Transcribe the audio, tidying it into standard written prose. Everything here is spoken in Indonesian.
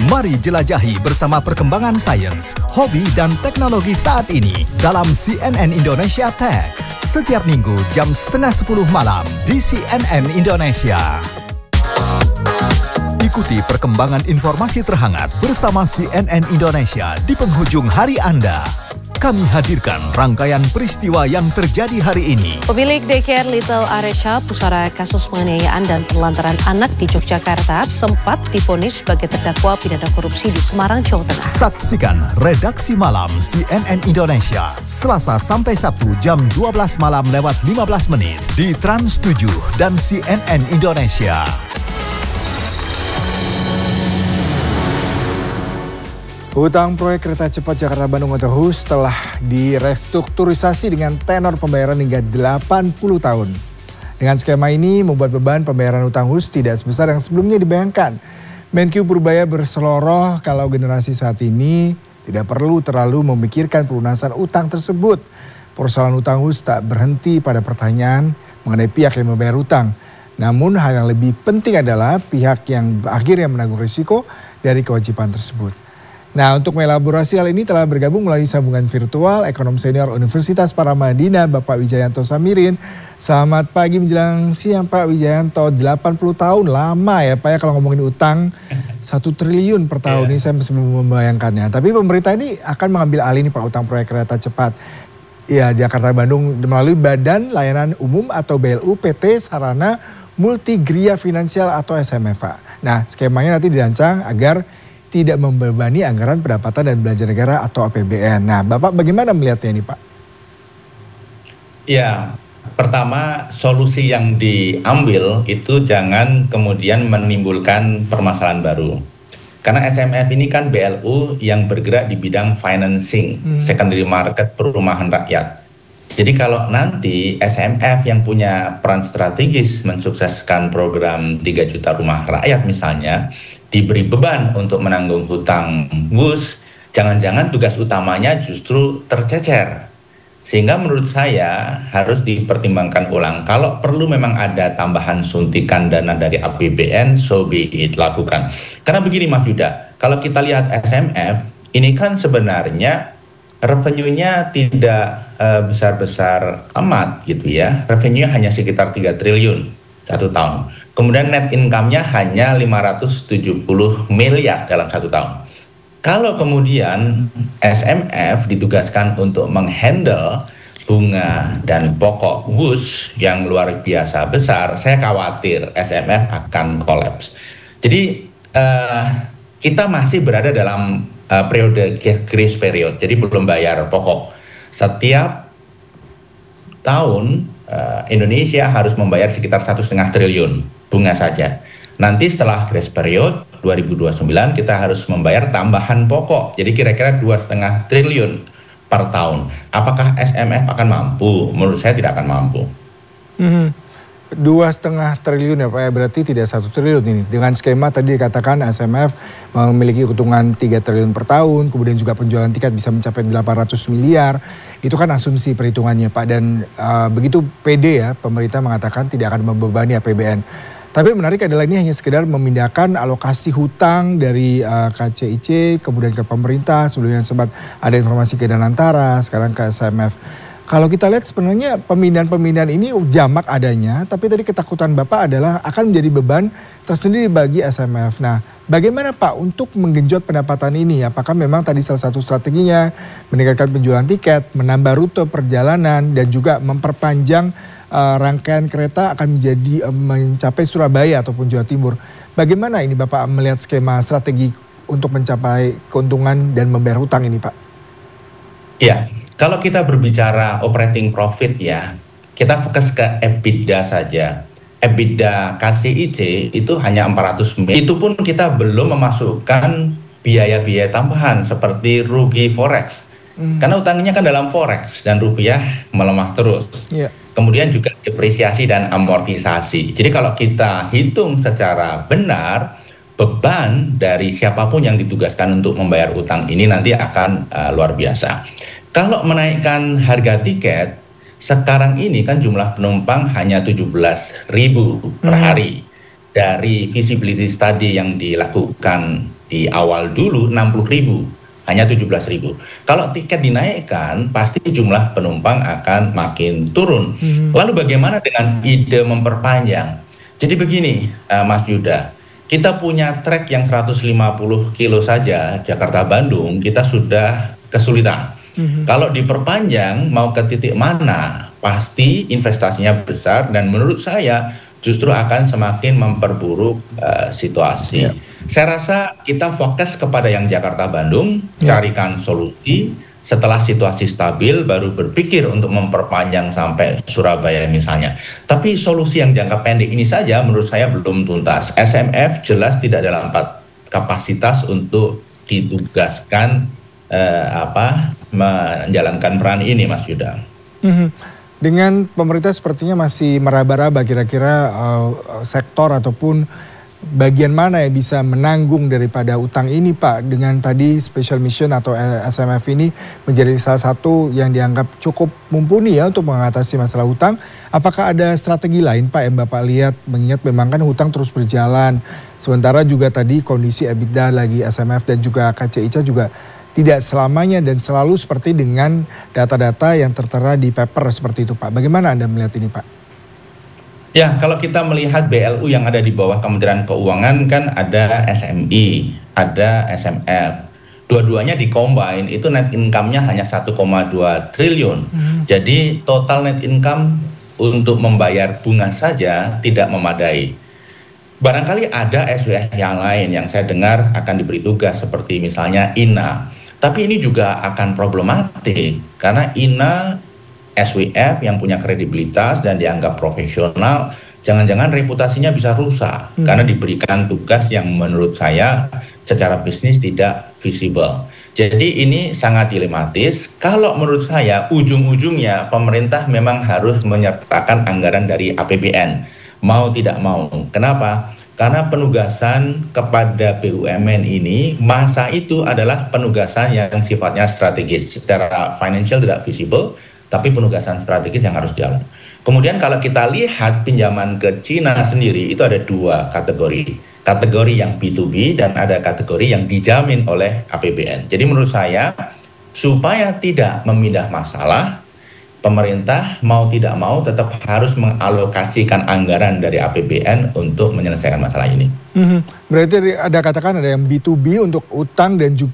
Mari jelajahi bersama perkembangan sains, hobi dan teknologi saat ini dalam CNN Indonesia Tech. Setiap minggu jam 9:30 malam di CNN Indonesia. Ikuti perkembangan informasi terhangat bersama CNN Indonesia di penghujung hari Anda. Kami hadirkan rangkaian peristiwa yang terjadi hari ini. Pemilik daycare Little Aresha, pusara kasus penganiayaan dan penelantaran anak di Yogyakarta, sempat divonis sebagai terdakwa pidana korupsi di Semarang, Jawa Tengah. Saksikan Redaksi Malam CNN Indonesia, Selasa sampai Sabtu jam 12 malam lewat 15 menit di Trans 7 dan CNN Indonesia. Hutang proyek kereta cepat Jakarta-Bandung atau HUS telah direstrukturisasi dengan tenor pembayaran hingga 80 tahun. Dengan skema ini membuat beban pembayaran hutang HUS tidak sebesar yang sebelumnya dibayangkan. Menkyu Purbaya berseloroh kalau generasi saat ini tidak perlu terlalu memikirkan pelunasan utang tersebut. Persoalan utang HUS tak berhenti pada pertanyaan mengenai pihak yang membayar hutang. Namun hal yang lebih penting adalah pihak yang akhirnya menanggung risiko dari kewajiban tersebut. Nah, untuk mengelaborasi hal ini telah bergabung melalui sambungan virtual Ekonom Senior Universitas Paramadina, Bapak Wijayanto Samirin. Selamat pagi menjelang siang Pak Wijayanto, 80 tahun lama ya Pak ya kalau ngomongin utang 1 triliun per tahun ini saya masih membayangkannya. Tapi pemerintah ini akan mengambil alih nih Pak utang proyek kereta cepat. Ya, Jakarta-Bandung melalui Badan Layanan Umum atau BLU PT Sarana Multigria Finansial atau SMFA. Nah, skemanya nanti dirancang agar tidak membebani anggaran pendapatan dan belanja negara atau APBN. Nah, Bapak bagaimana melihatnya ini, Pak? Ya, pertama solusi yang diambil itu jangan kemudian menimbulkan permasalahan baru. Karena SMF ini kan BLU yang bergerak di bidang financing, secondary market perumahan rakyat. Jadi kalau nanti SMF yang punya peran strategis mensukseskan program 3 juta rumah rakyat misalnya, diberi beban untuk menanggung hutang HUS, jangan-jangan tugas utamanya justru tercecer. Sehingga menurut saya harus dipertimbangkan ulang. Kalau perlu memang ada tambahan suntikan dana dari APBN, so be it, lakukan. Karena begini Mas Yuda, kalau kita lihat SMF, ini kan sebenarnya revenue-nya tidak besar-besar amat gitu ya. Revenue-nya hanya sekitar 3 triliun satu tahun. Kemudian net income-nya hanya 570 miliar dalam satu tahun. Kalau kemudian SMF ditugaskan untuk menghandle bunga dan pokok HUS yang luar biasa besar, saya khawatir SMF akan kolaps. Jadi kita masih berada dalam periode grace period, jadi belum bayar pokok. Setiap tahun Indonesia harus membayar sekitar 1,5 triliun bunga saja. Nanti setelah grace period 2029 kita harus membayar tambahan pokok. Jadi kira-kira 2,5 triliun per tahun. Apakah SMF akan mampu? Menurut saya tidak akan mampu. 2,5 triliun ya Pak ya, berarti tidak 1 triliun ini. Dengan skema tadi dikatakan SMF memiliki keuntungan 3 triliun per tahun, kemudian juga penjualan tiket bisa mencapai 800 miliar. Itu kan asumsi perhitungannya Pak, dan begitu pede ya pemerintah mengatakan tidak akan membebani APBN. Tapi menarik adalah ini hanya sekedar memindahkan alokasi hutang dari KCIC kemudian ke pemerintah. Sebelumnya sempat ada informasi ke Danantara, sekarang ke SMF. Kalau kita lihat sebenarnya pemindahan-pemindahan ini jamak adanya, tapi tadi ketakutan Bapak adalah akan menjadi beban tersendiri bagi SMF. Nah, bagaimana Pak untuk menggenjot pendapatan ini? Apakah memang tadi salah satu strateginya meningkatkan penjualan tiket, menambah rute perjalanan, dan juga memperpanjang rangkaian kereta akan mencapai Surabaya ataupun Jawa Timur. Bagaimana ini Bapak melihat skema strategi untuk mencapai keuntungan dan membayar hutang ini Pak? Ya. Kalau kita berbicara operating profit ya, kita fokus ke EBITDA saja. EBITDA KCIC itu hanya 400 miliar. Itu pun kita belum memasukkan biaya-biaya tambahan seperti rugi forex. Karena utangnya kan dalam forex dan rupiah melemah terus. Kemudian juga depresiasi dan amortisasi. Jadi kalau kita hitung secara benar, beban dari siapapun yang ditugaskan untuk membayar utang ini nanti akan luar biasa. Kalau menaikkan harga tiket, sekarang ini kan jumlah penumpang hanya 17.000 per hari. Dari visibility study yang dilakukan di awal dulu 60.000, hanya 17.000. Kalau tiket dinaikkan, pasti jumlah penumpang akan makin turun. Lalu bagaimana dengan ide memperpanjang? Jadi begini, Mas Yuda, kita punya trek yang 150 kilo saja, Jakarta-Bandung, kita sudah kesulitan. Kalau diperpanjang, mau ke titik mana, pasti investasinya besar dan menurut saya justru akan semakin memperburuk situasi. Saya rasa kita fokus kepada yang Jakarta-Bandung, carikan solusi. Setelah situasi stabil, baru berpikir untuk memperpanjang sampai Surabaya misalnya. Tapi solusi yang jangka pendek ini saja menurut saya belum tuntas. SMF jelas tidak dalam kapasitas untuk ditugaskan menjalankan peran ini, Mas Yuda. Dengan pemerintah sepertinya masih meraba-raba kira-kira sektor ataupun bagian mana yang bisa menanggung daripada utang ini Pak, dengan tadi special mission atau SMF ini menjadi salah satu yang dianggap cukup mumpuni ya untuk mengatasi masalah utang. Apakah ada strategi lain Pak yang Bapak lihat, mengingat memang kan hutang terus berjalan, sementara juga tadi kondisi EBITDA lagi SMF dan juga KCICA juga tidak selamanya dan selalu seperti dengan data-data yang tertera di paper seperti itu Pak. Bagaimana Anda melihat ini Pak? Ya, kalau kita melihat BLU yang ada di bawah Kementerian Keuangan kan ada SMI, ada SMF. Dua-duanya dikombin itu net income-nya hanya 1,2 triliun. Jadi total net income untuk membayar bunga saja tidak memadai. Barangkali ada SWF yang lain yang saya dengar akan diberi tugas seperti misalnya INA. Tapi ini juga akan problematik karena INA SWF yang punya kredibilitas dan dianggap profesional, jangan-jangan reputasinya bisa rusak karena diberikan tugas yang menurut saya secara bisnis tidak visible. Jadi ini sangat dilematis. Kalau menurut saya ujung-ujungnya pemerintah memang harus menyertakan anggaran dari APBN, mau tidak mau. Kenapa? Karena penugasan kepada BUMN ini, masa itu adalah penugasan yang sifatnya strategis. Secara financial tidak visible, tapi penugasan strategis yang harus jalan. Kemudian kalau kita lihat pinjaman ke Cina sendiri, itu ada dua kategori. Kategori yang B2B dan ada kategori yang dijamin oleh APBN. Jadi menurut saya, supaya tidak memindah masalah, pemerintah mau tidak mau tetap harus mengalokasikan anggaran dari APBN untuk menyelesaikan masalah ini. Berarti ada katakan ada yang B2B untuk utang dan juga